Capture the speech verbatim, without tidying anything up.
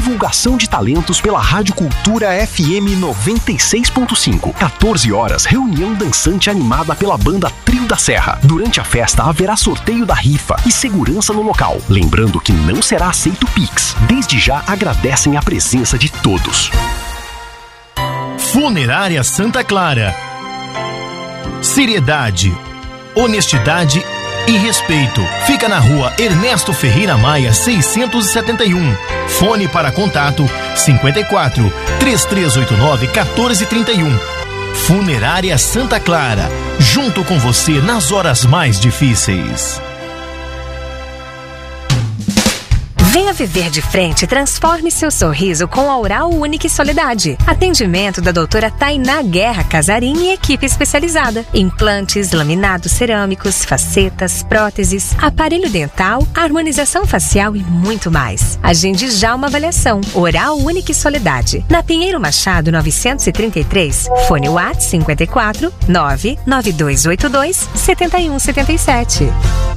divulgação de talentos pela Rádio Cultura F M noventa e seis ponto cinco. quatorze horas, reunião dançante animada pela banda Trio da Serra. Durante a festa haverá sorteio da rifa e segurança no local. Lembrando que não será aceito Pix. Desde já agradecem a presença de todos. Funerária Santa Clara. Seriedade, honestidade e respeito. Fica na rua Ernesto Ferreira Maia, seiscentos e setenta e um. Fone para contato cinquenta e quatro, três três oito nove, quatorze trinta e um. Funerária Santa Clara, junto com você nas horas mais difíceis. Venha viver de frente e transforme seu sorriso com a Oral Unique Soledade. Atendimento da doutora Tainá Guerra Casarim e equipe especializada. Implantes, laminados cerâmicos, facetas, próteses, aparelho dental, harmonização facial e muito mais. Agende já uma avaliação. Oral Unique Soledade. Na Pinheiro Machado novecentos e trinta e três. Fone WhatsApp cinquenta e quatro, nove nove dois oito dois, sete um sete sete.